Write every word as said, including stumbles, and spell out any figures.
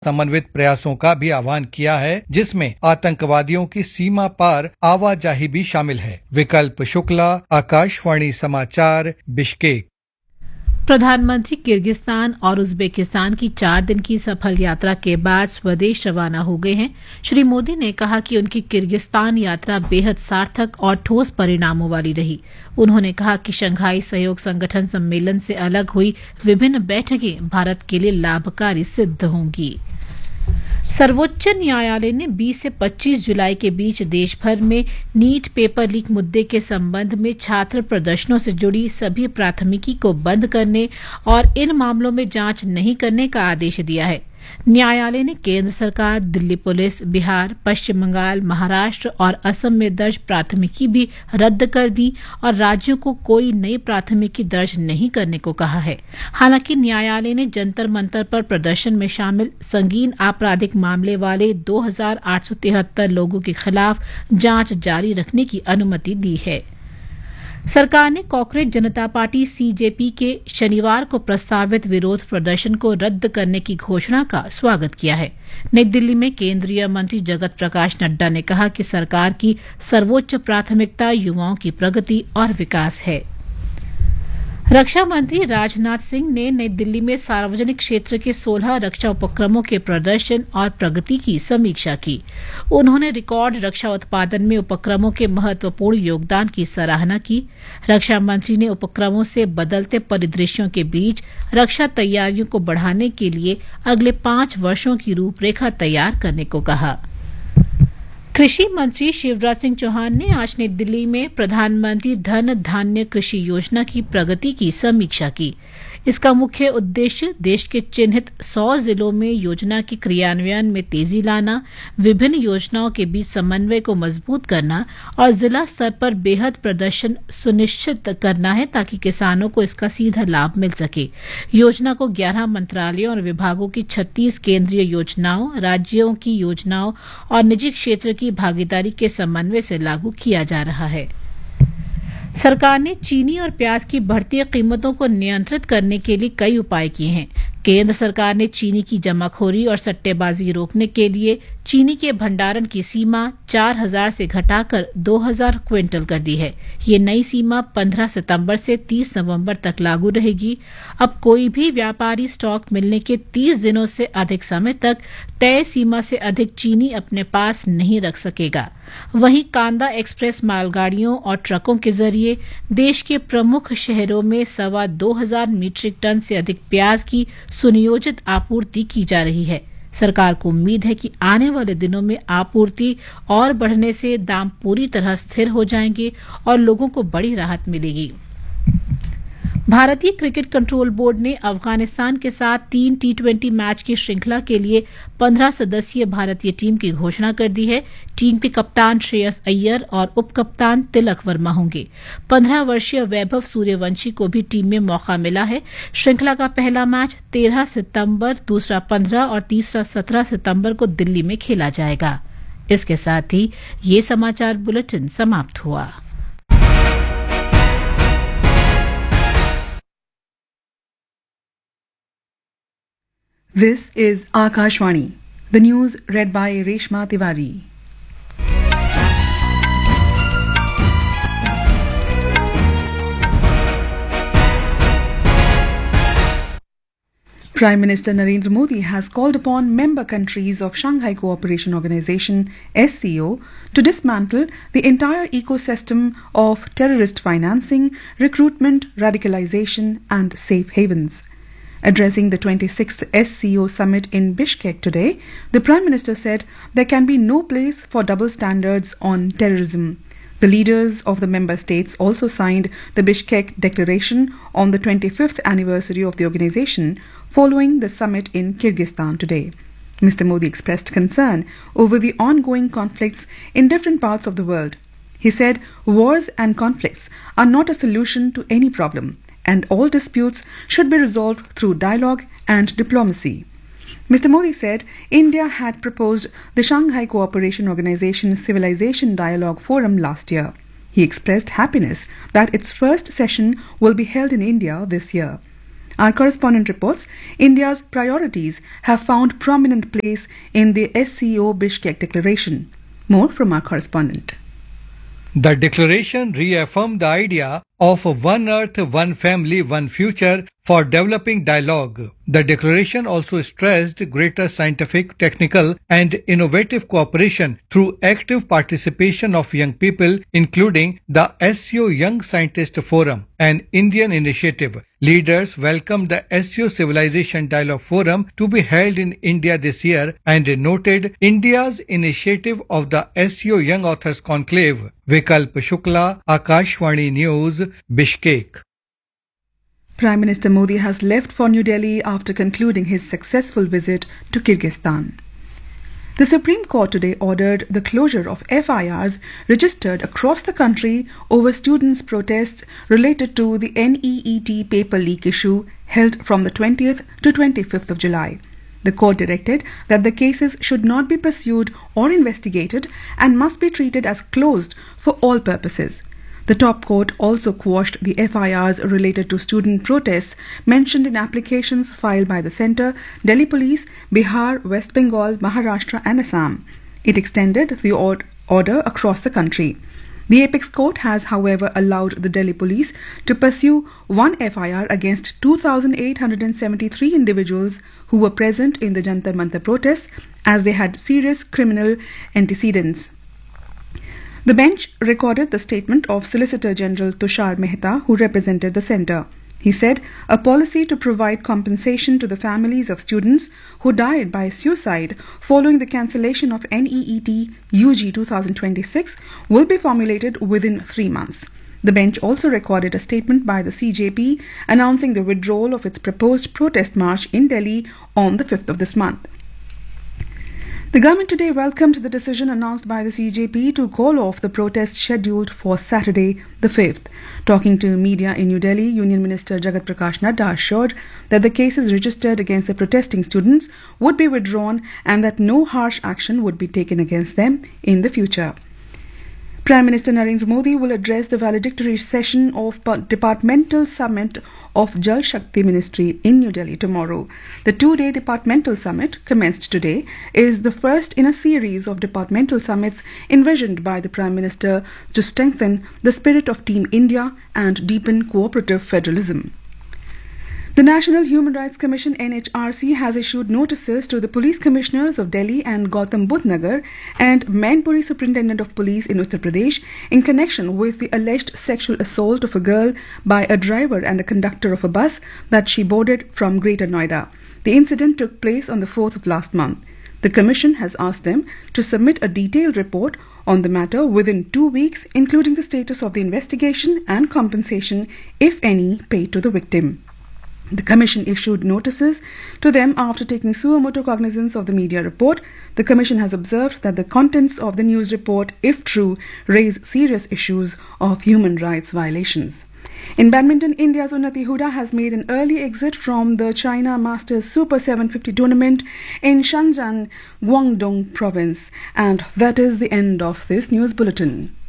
समन्वित प्रयासों का भी आह्वान किया है, जिसमें आतंकवादियों की सीमा पार आवाजाही भी शामिल है। विकल्प शुक्ला, आकाशवाणी समाचार, बिश्केक। प्रधानमंत्री किर्गिस्तान और उज्बेकिस्तान की चार दिन की सफल यात्रा के बाद स्वदेश रवाना हो गए हैं। श्री मोदी ने कहा कि उनकी किर्गिस्तान यात्रा बेहद सार्थक और ठोस परिणामों वाली रही। उन्होंने कहा कि शंघाई सहयोग संगठन सम्मेलन से अलग हुई विभिन्न बैठकें भारत के लिए लाभकारी सिद्ध होंगी। सर्वोच्च न्यायालय ने बीस से पच्चीस जुलाई के बीच देश भर में नीट पेपर लीक मुद्दे के संबंध में छात्र प्रदर्शनों से जुड़ी सभी प्राथमिकी को बंद करने और इन मामलों में जांच नहीं करने का आदेश दिया है। न्यायालय ने केंद्र सरकार, दिल्ली पुलिस, बिहार, पश्चिम बंगाल, महाराष्ट्र और असम में दर्ज प्राथमिकी भी रद्द कर दी और राज्यों को कोई नई प्राथमिकी दर्ज नहीं करने को कहा है। हालांकि न्यायालय ने जंतर मंतर पर प्रदर्शन में शामिल संगीन आपराधिक मामले वाले दो हजार आठ सौ तिहत्तर लोगों के खिलाफ जांच जारी रखने की अनुमति दी है। सरकार ने कांग्रेस जनता पार्टी सीजेपी के शनिवार को प्रस्तावित विरोध प्रदर्शन को रद्द करने की घोषणा का स्वागत किया है। नई दिल्ली में केंद्रीय मंत्री जगत प्रकाश नड्डा ने कहा कि सरकार की सर्वोच्च प्राथमिकता युवाओं की प्रगति और विकास है। रक्षा मंत्री राजनाथ सिंह ने नई दिल्ली में सार्वजनिक क्षेत्र के सोलह रक्षा उपक्रमों के प्रदर्शन और प्रगति की समीक्षा की। उन्होंने रिकॉर्ड रक्षा उत्पादन में उपक्रमों के महत्वपूर्ण योगदान की सराहना की। रक्षा मंत्री ने उपक्रमों से बदलते परिदृश्यों के बीच रक्षा तैयारियों को बढ़ाने के लिए अगले पांच वर्षों की रूपरेखा तैयार करने को कहा। कृषि मंत्री शिवराज सिंह चौहान ने आज नई दिल्ली में प्रधानमंत्री धन धान्य कृषि योजना की प्रगति की समीक्षा की। इसका मुख्य उद्देश्य देश के चिन्हित सौ जिलों में योजना के क्रियान्वयन में तेजी लाना, विभिन्न योजनाओं के बीच समन्वय को मजबूत करना और जिला स्तर पर बेहद प्रदर्शन सुनिश्चित करना है ताकि किसानों को इसका सीधा लाभ मिल सके। योजना को ग्यारह मंत्रालयों और विभागों की छत्तीस केंद्रीय योजनाओं, राज्यों की योजनाओं और निजी क्षेत्र की भागीदारी के समन्वय से लागू किया जा रहा है। सरकार ने चीनी और प्याज की बढ़ती कीमतों को नियंत्रित करने के लिए कई उपाय किए हैं। केंद्र सरकार ने चीनी की जमाखोरी और सट्टेबाजी रोकने के लिए चीनी के भंडारण की सीमा चार हजार से घटाकर दो हजार क्विंटल कर दी है। ये नई सीमा पंद्रह सितंबर से तीस नवंबर तक लागू रहेगी। अब कोई भी व्यापारी स्टॉक मिलने के तीस दिनों से अधिक समय तक तय सीमा से अधिक चीनी अपने पास नहीं रख सकेगा। वहीं कांदा एक्सप्रेस मालगाड़ियों और ट्रकों के जरिए देश के प्रमुख शहरों में सवा दो हजार मीट्रिक टन से अधिक प्याज की सुनियोजित आपूर्ति की जा रही है। सरकार को उम्मीद है कि आने वाले दिनों में आपूर्ति और बढ़ने से दाम पूरी तरह स्थिर हो जाएंगे और लोगों को बड़ी राहत मिलेगी। भारतीय क्रिकेट कंट्रोल बोर्ड ने अफगानिस्तान के साथ तीन टी ट्वेंटी मैच की श्रृंखला के लिए पंद्रह सदस्यीय भारतीय टीम की घोषणा कर दी है। टीम के कप्तान श्रेयस अय्यर और उप कप्तान तिलक वर्मा होंगे। पंद्रह वर्षीय वैभव सूर्यवंशी को भी टीम में मौका मिला है। श्रृंखला का पहला मैच तेरह सितंबर, दूसरा पंद्रह और तीसरा सत्रह सितंबर को दिल्ली में खेला जाएगा। इसके साथ ही ये समाचार बुलेटिन समाप्त हुआ। This is Akashvani. The news read by Reshma Tiwari. Prime Minister Narendra Modi has called upon member countries of Shanghai Cooperation Organization S C O to dismantle the entire ecosystem of terrorist financing, recruitment, radicalization and safe havens. Addressing the twenty-sixth S C O summit in Bishkek today, the Prime Minister said there can be no place for double standards on terrorism. The leaders of the member states also signed the Bishkek Declaration on the twenty-fifth anniversary of the organization following the summit in Kyrgyzstan today. Mister Modi expressed concern over the ongoing conflicts in different parts of the world. He said wars and conflicts are not a solution to any problem, and all disputes should be resolved through dialogue and diplomacy. Mister Modi said India had proposed the Shanghai Cooperation Organization Civilization Dialogue Forum last year. He expressed happiness that its first session will be held in India this year. Our correspondent reports India's priorities have found prominent place in the S C O Bishkek Declaration. More from our correspondent. The declaration reaffirmed the idea of one earth, one family, one future for developing dialogue. The declaration also stressed greater scientific, technical and innovative cooperation through active participation of young people, including the S C O Young Scientist Forum, an Indian initiative. Leaders welcomed the S C O Civilization Dialogue Forum to be held in India this year and noted India's initiative of the S C O Young Authors Conclave. Vikalp Shukla, Akashvani News, Bishkek. Prime Minister Modi has left for New Delhi after concluding his successful visit to Kyrgyzstan. The Supreme Court today ordered the closure of F I Rs registered across the country over students' protests related to the N E E T paper leak issue held from the twentieth to twenty-fifth of July. The court directed that the cases should not be pursued or investigated and must be treated as closed for all purposes. The top court also quashed the F I Rs related to student protests mentioned in applications filed by the Centre, Delhi Police, Bihar, West Bengal, Maharashtra and Assam. It extended the or- order across the country. The apex court has, however, allowed the Delhi Police to pursue one F I R against two thousand eight hundred seventy-three individuals who were present in the Jantar Mantar protests as they had serious criminal antecedents. The bench recorded the statement of Solicitor General Tushar Mehta, who represented the centre. He said a policy to provide compensation to the families of students who died by suicide following the cancellation of N E E T U G twenty twenty-six will be formulated within three months. The bench also recorded a statement by the C J P announcing the withdrawal of its proposed protest march in Delhi on the fifth of this month. The government today welcomed the decision announced by the C J P to call off the protest scheduled for Saturday, the fifth. Talking to media in New Delhi, Union Minister Jagat Prakash Nadda assured that the cases registered against the protesting students would be withdrawn and that no harsh action would be taken against them in the future. Prime Minister Narendra Modi will address the valedictory session of Departmental Summit of Jal Shakti Ministry in New Delhi tomorrow. The two-day departmental summit, commenced today, is the first in a series of departmental summits envisioned by the Prime Minister to strengthen the spirit of Team India and deepen cooperative federalism. The National Human Rights Commission N H R C has issued notices to the police commissioners of Delhi and Gautam Budh Nagar and Mainpuri Superintendent of Police in Uttar Pradesh in connection with the alleged sexual assault of a girl by a driver and a conductor of a bus that she boarded from Greater Noida. The incident took place on the fourth of last month. The Commission has asked them to submit a detailed report on the matter within two weeks, including the status of the investigation and compensation, if any, paid to the victim. The Commission issued notices to them after taking suo motu cognizance of the media report. The Commission has observed that the contents of the news report, if true, raise serious issues of human rights violations. In badminton, India's Unnati Huda has made an early exit from the China Masters Super seven fifty tournament in Shenzhen, Guangdong province. And that is the end of this news bulletin.